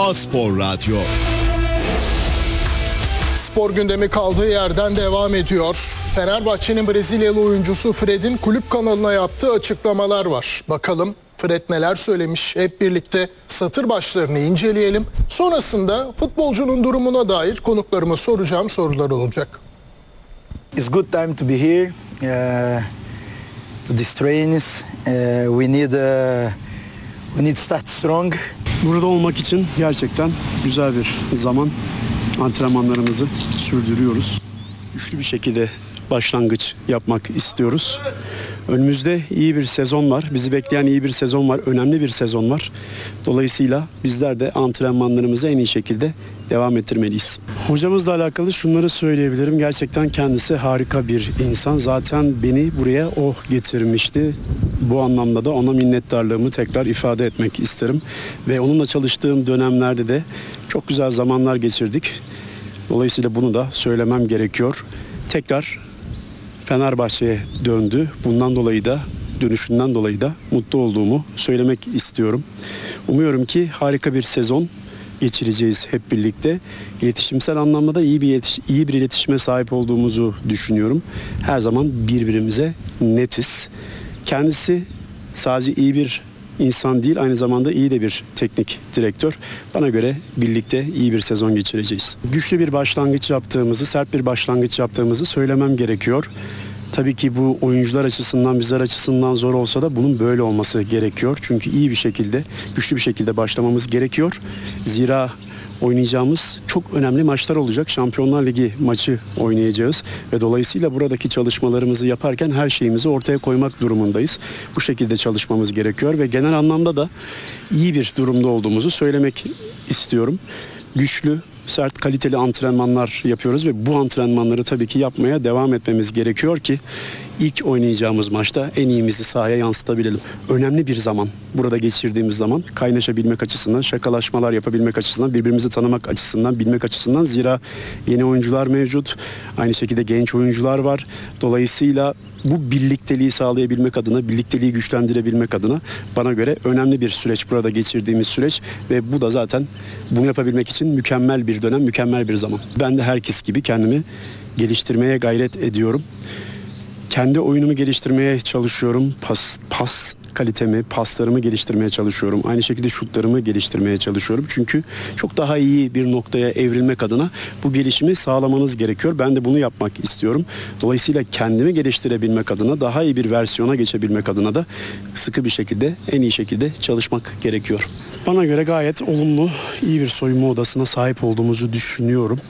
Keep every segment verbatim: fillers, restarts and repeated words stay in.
A-Spor Radyo. Spor gündemi kaldığı yerden devam ediyor. Fenerbahçe'nin Brezilyalı oyuncusu Fred'in kulüp kanalına yaptığı açıklamalar var. Bakalım Fred neler söylemiş? Hep birlikte satır başlarını inceleyelim. Sonrasında futbolcunun durumuna dair konuklarıma soracağım sorular olacak. It's good time to be here. Uh, to these trains, uh, we need uh, we need start strong. Burada olmak için gerçekten güzel bir zaman. Antrenmanlarımızı sürdürüyoruz. Güçlü bir şekilde başlangıç yapmak istiyoruz. Önümüzde iyi bir sezon var. Bizi bekleyen iyi bir sezon var. Önemli bir sezon var. Dolayısıyla bizler de antrenmanlarımızı en iyi şekilde devam ettirmeliyiz. Hocamızla alakalı şunları söyleyebilirim. Gerçekten kendisi harika bir insan. Zaten beni buraya o getirmişti. Bu anlamda da ona minnettarlığımı tekrar ifade etmek isterim. Ve onunla çalıştığım dönemlerde de çok güzel zamanlar geçirdik. Dolayısıyla bunu da söylemem gerekiyor. Tekrar Fenerbahçe'ye döndü. Bundan dolayı da, dönüşünden dolayı da mutlu olduğumu söylemek istiyorum. Umuyorum ki harika bir sezon geçireceğiz hep birlikte. İletişimsel anlamda da iyi bir yetiş- iyi bir iletişime sahip olduğumuzu düşünüyorum. Her zaman birbirimize netiz. Kendisi sadece iyi bir insan değil, aynı zamanda iyi de bir teknik direktör. Bana göre birlikte iyi bir sezon geçireceğiz. Güçlü bir başlangıç yaptığımızı, sert bir başlangıç yaptığımızı söylemem gerekiyor. Tabii ki bu oyuncular açısından, bizler açısından zor olsa da bunun böyle olması gerekiyor. Çünkü iyi bir şekilde, güçlü bir şekilde başlamamız gerekiyor. Zira oynayacağımız çok önemli maçlar olacak. Şampiyonlar Ligi maçı oynayacağız ve dolayısıyla buradaki çalışmalarımızı yaparken her şeyimizi ortaya koymak durumundayız. Bu şekilde çalışmamız gerekiyor ve genel anlamda da iyi bir durumda olduğumuzu söylemek istiyorum. Güçlü, sert, kaliteli antrenmanlar yapıyoruz ve bu antrenmanları tabii ki yapmaya devam etmemiz gerekiyor ki ilk oynayacağımız maçta en iyimizi sahaya yansıtabilelim. Önemli bir zaman. Burada geçirdiğimiz zaman kaynaşabilmek açısından, şakalaşmalar yapabilmek açısından, birbirimizi tanımak açısından, bilmek açısından. Zira yeni oyuncular mevcut. Aynı şekilde genç oyuncular var. Dolayısıyla bu birlikteliği sağlayabilmek adına, birlikteliği güçlendirebilmek adına bana göre önemli bir süreç burada geçirdiğimiz süreç ve bu da zaten bunu yapabilmek için mükemmel bir dönem, mükemmel bir zaman. Ben de herkes gibi kendimi geliştirmeye gayret ediyorum. Kendi oyunumu geliştirmeye çalışıyorum. Pas, pas kalitemi, paslarımı geliştirmeye çalışıyorum. Aynı şekilde şutlarımı geliştirmeye çalışıyorum. Çünkü çok daha iyi bir noktaya evrilmek adına bu gelişimi sağlamanız gerekiyor. Ben de bunu yapmak istiyorum. Dolayısıyla kendimi geliştirebilmek adına, daha iyi bir versiyona geçebilmek adına da sıkı bir şekilde, en iyi şekilde çalışmak gerekiyor. Bana göre gayet olumlu, iyi bir soyunma odasına sahip olduğumuzu düşünüyorum.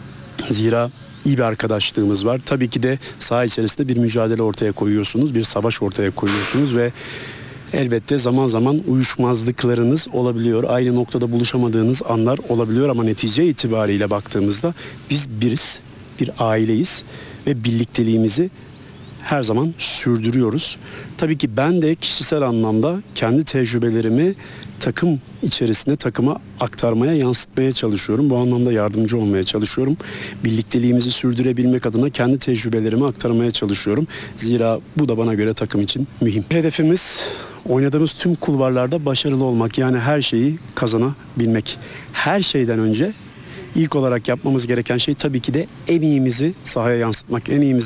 Zira İyi bir arkadaşlığımız var. Tabii ki de saha içerisinde bir mücadele ortaya koyuyorsunuz, bir savaş ortaya koyuyorsunuz ve elbette zaman zaman uyuşmazlıklarınız olabiliyor. Aynı noktada buluşamadığınız anlar olabiliyor ama netice itibariyle baktığımızda biz biriz, bir aileyiz ve birlikteliğimizi her zaman sürdürüyoruz. Tabii ki ben de kişisel anlamda kendi tecrübelerimi takım içerisinde takıma aktarmaya, yansıtmaya çalışıyorum. Bu anlamda yardımcı olmaya çalışıyorum. Birlikteliğimizi sürdürebilmek adına kendi tecrübelerimi aktarmaya çalışıyorum. Zira bu da bana göre takım için mühim. Hedefimiz oynadığımız tüm kulvarlarda başarılı olmak. Yani her şeyi kazanabilmek. Her şeyden önce ilk olarak yapmamız gereken şey tabii ki de en iyimizi sahaya yansıtmak. En iyimizi